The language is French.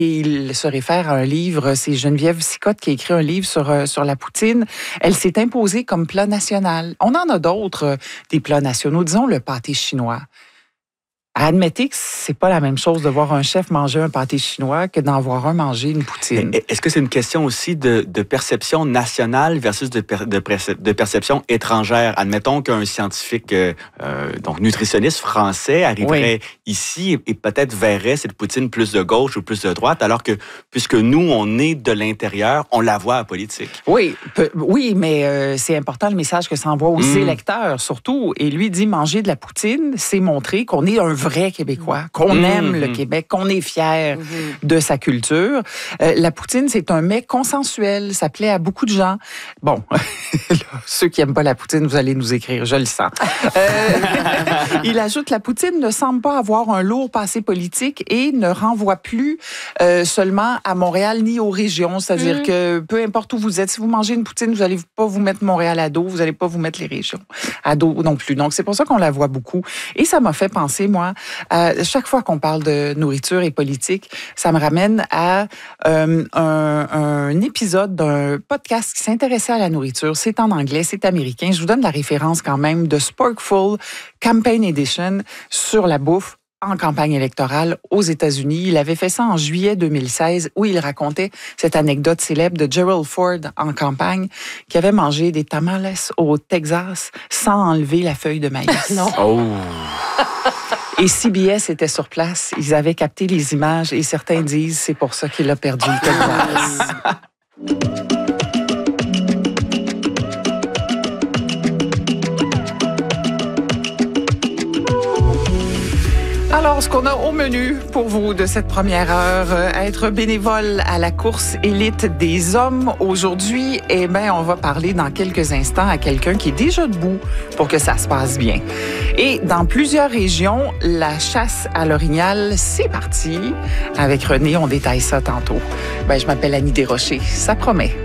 Et il se réfère à un livre, c'est Geneviève Sicotte qui a écrit un livre sur la poutine. Elle s'est imposée comme plat national. On en a d'autres, des plats nationaux, disons le pâté chinois. Admettez que c'est pas la même chose de voir un chef manger un pâté chinois que d'en voir un manger une poutine. Est-ce que c'est une question aussi de perception nationale versus de perception étrangère? Admettons qu'un scientifique, donc nutritionniste français, arriverait ici et peut-être verrait cette poutine plus de gauche ou plus de droite, alors que puisque nous, on est de l'intérieur, on la voit à politique. Oui, mais c'est important le message que ça envoie aux électeurs, surtout. Et lui dit, manger de la poutine, c'est montrer qu'on est un vrai Québécois, qu'on aime le Québec, qu'on est fier de sa culture. La poutine, c'est un mets consensuel. Ça plaît à beaucoup de gens. Bon, ceux qui n'aiment pas la poutine, vous allez nous écrire, je le sens. Il ajoute, la poutine ne semble pas avoir un lourd passé politique et ne renvoie plus seulement à Montréal ni aux régions. C'est-à-dire que peu importe où vous êtes, si vous mangez une poutine, vous n'allez pas vous mettre Montréal à dos, vous n'allez pas vous mettre les régions à dos non plus. Donc, c'est pour ça qu'on la voit beaucoup. Et ça m'a fait penser, moi, chaque fois qu'on parle de nourriture et politique, ça me ramène à un épisode d'un podcast qui s'intéressait à la nourriture. C'est en anglais, c'est américain. Je vous donne la référence quand même de Sporkful Campaign Edition sur la bouffe en campagne électorale aux États-Unis. Il avait fait ça en juillet 2016 où il racontait cette anecdote célèbre de Gerald Ford en campagne qui avait mangé des tamales au Texas sans enlever la feuille de maïs. Non. Oh! Et CBS était sur place. Ils avaient capté les images et certains disent c'est pour ça qu'il a perdu le Texas. Alors, ce qu'on a au menu pour vous de cette première heure, être bénévole à la course élite des hommes aujourd'hui, eh bien, on va parler dans quelques instants à quelqu'un qui est déjà debout pour que ça se passe bien. Et dans plusieurs régions, la chasse à l'orignal, c'est parti. Avec René, on détaille ça tantôt. Ben, je m'appelle Annie Desrochers. Ça promet.